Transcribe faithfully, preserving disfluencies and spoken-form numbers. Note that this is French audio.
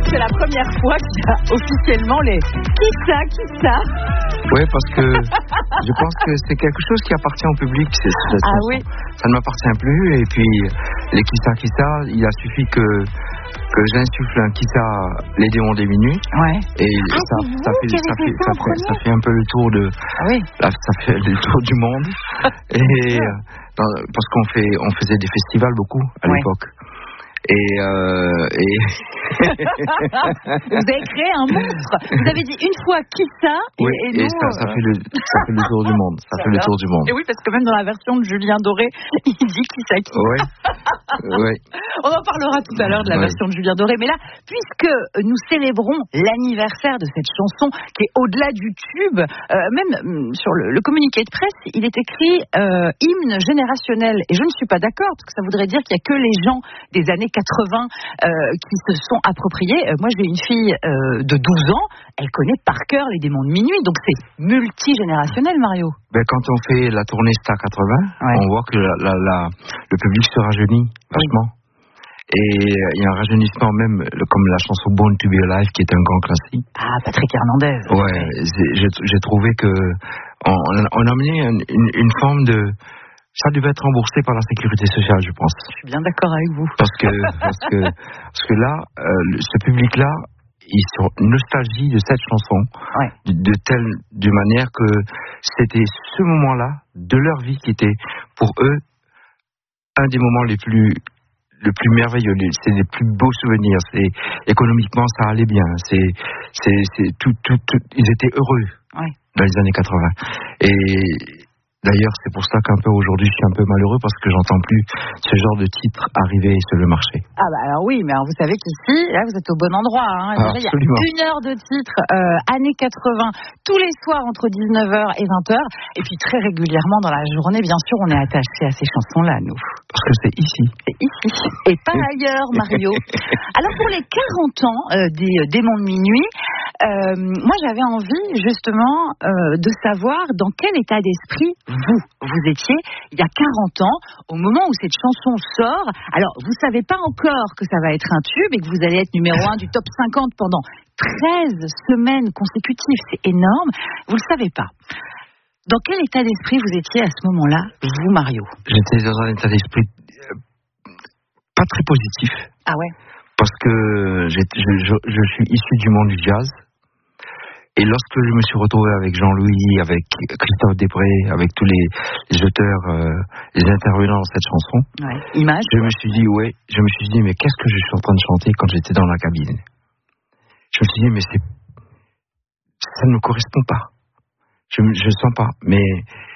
c'est la première fois qu'il y a officiellement les qui ça, qui ça. Oui, parce que je pense que c'est quelque chose qui appartient au public. C'est, c'est, ah oui. Ça ne m'appartient plus. Et puis, les qui ça, qui ça, il a suffi que, que j'insuffle un qui ça, les démons des minuit. Ouais. Et ah, ça, ça, fait, ça, fait, ça, fait, ça fait un peu le tour de. Ah oui. Là, ça fait le tour du monde. Et, parce qu'on fait, on faisait des festivals beaucoup à ouais. l'époque. Et, euh, et... vous avez créé un monstre. Vous avez dit une fois qui ça et, oui, et, et nous, ça, ça, fait le, ça fait le tour du monde. Ça fait le tour du monde. Et oui, parce que même dans la version de Julien Doré, il dit qui ça qui. Oui. oui. On en parlera tout à l'heure de la oui. version de Julien Doré. Mais là, puisque nous célébrons l'anniversaire de cette chanson qui est au-delà du tube, euh, même sur le, le communiqué de presse, il est écrit euh, hymne générationnel. Et je ne suis pas d'accord, parce que ça voudrait dire qu'il n'y a que les gens des années quatre-vingts euh, qui se sont appropriés. Euh, moi, j'ai une fille euh, de douze ans, elle connaît par cœur les démons de minuit, donc c'est multigénérationnel, Mario. Ben, quand on fait la tournée Star quatre-vingts, ouais. on voit que la, la, la, le public se rajeunit vachement. Oui. Et il y a un rajeunissement même, comme la chanson Born to be Alive, qui est un grand classique. Ah, Patrick Hernandez. Ouais, j'ai, j'ai trouvé que on, on a amené une, une, une forme de... Ça devait être remboursé par la sécurité sociale, je pense. Je suis bien d'accord avec vous. Parce que, parce que, parce que là, euh, ce public-là, ils sont nostalgie de cette chanson, ouais. de, de telle de manière que c'était ce moment-là de leur vie qui était pour eux un des moments les plus le plus merveilleux, c'est les plus beaux souvenirs. C'est économiquement ça allait bien. C'est c'est c'est tout tout, tout ils étaient heureux ouais. dans les années quatre-vingts. Et d'ailleurs, c'est pour ça qu'un peu aujourd'hui, je suis un peu malheureux parce que j'entends plus ce genre de titre arriver sur le marché. Ah bah alors oui, mais alors vous savez qu'ici, là, vous êtes au bon endroit. Hein. Ah, il y a une heure de titre, euh, années quatre-vingts, tous les soirs entre dix-neuf heures et vingt heures. Et puis très régulièrement dans la journée, bien sûr, on est attaché à ces chansons-là, nous. Parce que c'est ici. C'est ici. Et pas ailleurs, Mario. Alors pour les quarante ans euh, des euh, démons de minuit, euh, moi j'avais envie justement euh, de savoir dans quel état d'esprit vous, vous étiez il y a quarante ans, au moment où cette chanson sort. Alors, vous ne savez pas encore que ça va être un tube et que vous allez être numéro un du top cinquante pendant treize semaines consécutives. C'est énorme. Vous ne le savez pas. Dans quel état d'esprit vous étiez à ce moment-là, vous, Mario ? J'étais dans un état d'esprit pas très positif. Ah ouais ? Parce que je, je, je suis issu du monde du jazz. Et lorsque je me suis retrouvé avec Jean-Louis, avec Christophe Desprez, avec tous les, les auteurs, euh, les intervenants dans cette chanson, ouais. Image, je me suis dit, ouais, je me suis dit, mais qu'est-ce que je suis en train de chanter quand j'étais dans la cabine ? Je me suis dit, mais c'est, ça ne me correspond pas. Je ne sens pas. Mais